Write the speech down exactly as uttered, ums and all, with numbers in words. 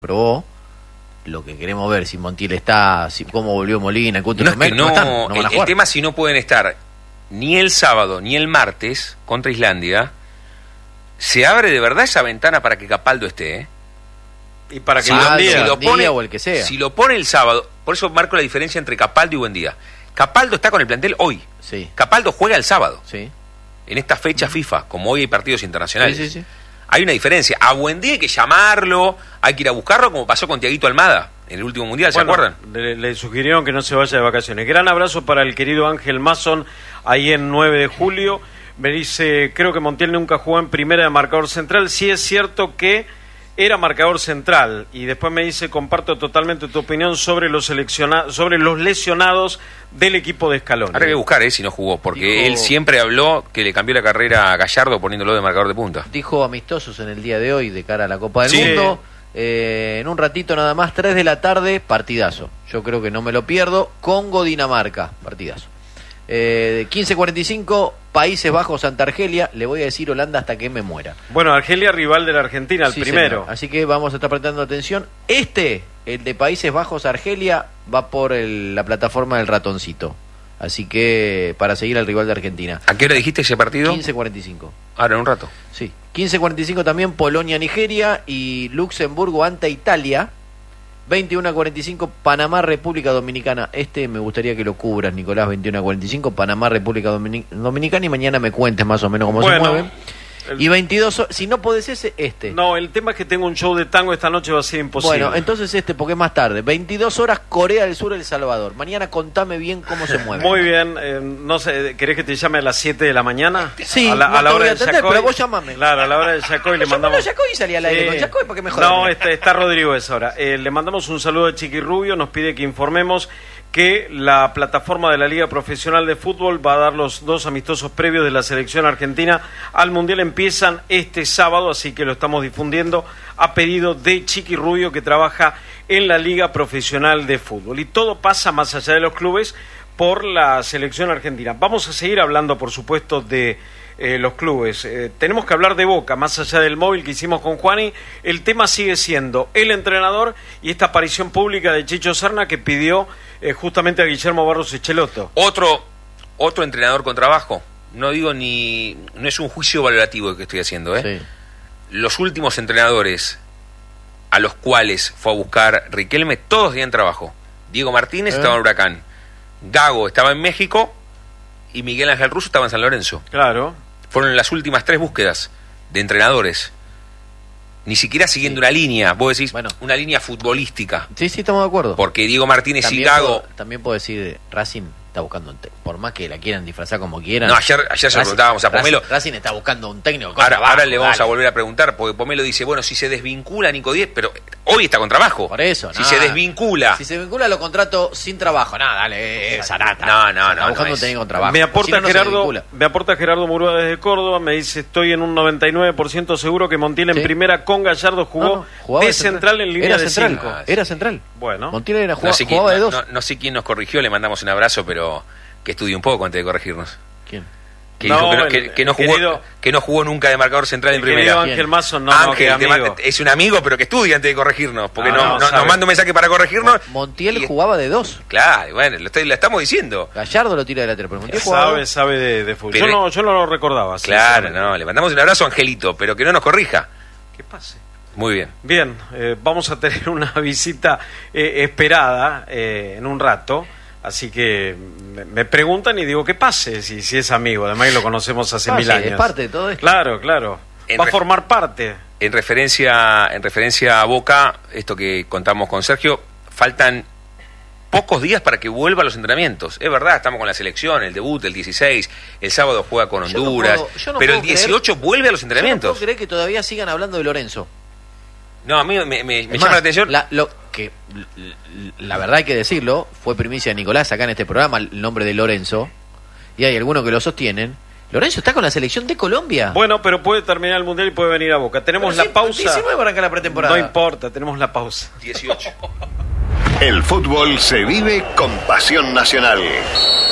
probó. Lo que queremos ver, si Montiel está, si cómo volvió Molina, Couto, no, es que no, no, están, no van a el, jugar. El tema si no pueden estar ni el sábado ni el martes contra Islandia, se abre de verdad esa ventana para que Capaldo esté, ¿eh? Y para que si, lo, día, si lo pone o el que sea. Si lo pone el sábado, por eso marco la diferencia entre Capaldo y Buendía. Capaldo está con el plantel hoy. Sí. Capaldo juega el sábado. Sí. En esta fecha FIFA, como hoy hay partidos internacionales. Sí, sí, sí. Hay una diferencia. A Buendía hay que llamarlo, hay que ir a buscarlo, como pasó con Tiaguito Almada en el último mundial, ¿se bueno, acuerdan? Le, le sugirieron que no se vaya de vacaciones. Gran abrazo para el querido Ángel Mason, ahí en nueve de julio. Me dice, creo que Montiel nunca jugó en primera de marcador central. Sí es cierto que era marcador central. Y después me dice, comparto totalmente tu opinión sobre los selecciona sobre los lesionados del equipo de Scaloni. Ahora hay que buscar, ¿eh? Si no jugó, porque Dijo... él siempre habló que le cambió la carrera a Gallardo poniéndolo de marcador de punta. Dijo amistosos en el día de hoy de cara a la Copa del Sí. Mundo. Eh, en un ratito nada más, tres de la tarde, partidazo. Yo creo que no me lo pierdo. Congo-Dinamarca, partidazo. Eh, quince cuarenta y cinco, Países Bajos, Santa Argelia. Le voy a decir Holanda hasta que me muera. Bueno, Argelia rival de la Argentina, el Sí, primero. señor. Así que vamos a estar prestando atención. Este, el de Países Bajos, Argelia, va por el, la plataforma del ratoncito. Así que para seguir al rival de Argentina. ¿A qué hora dijiste ese partido? quince cuarenta y cinco. Ahora, en un rato. Sí. quince cuarenta y cinco también Polonia-Nigeria y Luxemburgo ante Italia. veintiuno cuarenta y cinco Panamá, República Dominicana. Este me gustaría que lo cubras, Nicolás. veintiuno cuarenta y cinco Panamá, República Dominic- Dominicana. Y mañana me cuentes más o menos cómo Bueno, se mueven. el... Y veintidós, si no podés ese, este. No, el tema es que tengo un show de tango esta noche, va a ser imposible. Bueno, entonces este, porque es más tarde. veintidós horas Corea del Sur, El Salvador. Mañana contame bien cómo se mueve. Muy bien, eh, no sé, ¿querés que te llame a las siete de la mañana? Sí, a la, no a la te hora voy a del atender, Yacoy. pero vos llamame. Claro, a la hora del Yacoy le Yo mandamos... con Yacoy y salí al aire Sí. con Yacoy para que me jodan. No, está, está Rodrigo esa hora. Eh, le mandamos un saludo a Chiqui Rubio, nos pide que informemos que la plataforma de la Liga Profesional de Fútbol va a dar los dos amistosos previos de la selección argentina al Mundial. Empiezan este sábado, así que lo estamos difundiendo a pedido de Chiqui Rubio, que trabaja en la Liga Profesional de Fútbol. Y todo pasa más allá de los clubes por la selección argentina. Vamos a seguir hablando, por supuesto, de eh, los clubes. Eh, tenemos que hablar de Boca, más allá del móvil que hicimos con Juani. El tema sigue siendo el entrenador y esta aparición pública de Chicho Serna, que pidió eh, justamente a Guillermo Barros Echelotto. Otro, otro entrenador con trabajo. No digo ni... No es un juicio valorativo el que estoy haciendo, ¿eh? Sí. Los últimos entrenadores a los cuales fue a buscar Riquelme, todos tenían trabajo. Diego Martínez ¿Eh? estaba en Huracán. Gago estaba en México y Miguel Ángel Russo estaba en San Lorenzo. Claro. Fueron las últimas tres búsquedas de entrenadores. Ni siquiera siguiendo una línea, vos decís, Bueno. una línea futbolística. Sí, sí, estamos de acuerdo. Porque Diego Martínez También y Gago... puedo, también puedo decir, Racing está buscando un técnico. Por más que la quieran disfrazar como quieran. No, ayer, ayer se lo preguntábamos a Pomelo. Racing, Racing está buscando un técnico con Ahora, trabajo, ahora le vamos dale. a volver a preguntar, porque Pomelo dice, bueno, si se desvincula Nico Díez, pero hoy está con trabajo. Por eso, Si nada. se desvincula... Si se vincula, lo contrato sin trabajo. Nada, dale, eh, Zarata. No, no, Está no, buscando no un es. técnico con trabajo. Me O aporta, si no, no se Gerardo, vincula. me aporta Gerardo Murúa desde Córdoba, me dice, estoy en un noventa y nueve por ciento seguro que Montiel en Sí. primera con Gallardo jugó No, no, jugaba de central en línea era de central, cinco. Era central. Bueno. Montiel era, jugaba, No sé, quién, jugaba de no- dos. no- no sé quién nos corrigió, le mandamos un abrazo, pero que estudie un poco antes de corregirnos. ¿Quién? Que, No, dijo que, no, el- que- que no el jugó, querido- que no jugó nunca de marcador central en El querido primera. Ángel Bien. Mason, no, no, que Ángel, te amigo. manda- es un amigo, pero que estudie antes de corregirnos, porque Ah, no, no, no- nos sabe. manda un mensaje para corregirnos. Montiel y- jugaba de dos. Claro, bueno, lo, estoy- lo estamos diciendo. Gallardo lo tira de lateral, pero Montiel jugaba de Sabe, dos. sabe de, de fútbol. Pero- Yo no, yo no lo recordaba. Claro, sinceramente. no, le mandamos un abrazo a Angelito, pero que no nos corrija. ¿Qué pase? Muy bien. Bien, eh, vamos a tener una visita eh, esperada eh, en un rato. Así que me, me preguntan y digo que pase, si, si es amigo. Además lo conocemos hace Pase, mil años. es parte de todo esto. Claro, claro. En Va a re- formar parte. En referencia, en referencia a Boca, esto que contamos con Sergio, faltan pocos días para que vuelva a los entrenamientos. Es verdad, estamos con la selección, el debut, el dieciséis, el sábado juega con Yo no Honduras, puedo- yo no pero el puedo creer- dieciocho vuelve a los Yo no entrenamientos. puedo creer que todavía sigan hablando de Lorenzo. No, a mí me, me- me Es llama más, la atención. La, lo que, l- l- la verdad hay que decirlo, fue primicia de Nicolás acá en este programa el nombre de Lorenzo, y hay algunos que lo sostienen. Lorenzo está con la selección de Colombia. Bueno, pero puede terminar el Mundial y puede venir a Boca. Tenemos Pero la sí, pausa. diecinueve arranca la pretemporada. No importa, tenemos la pausa. dieciocho. El fútbol se vive con pasión nacional.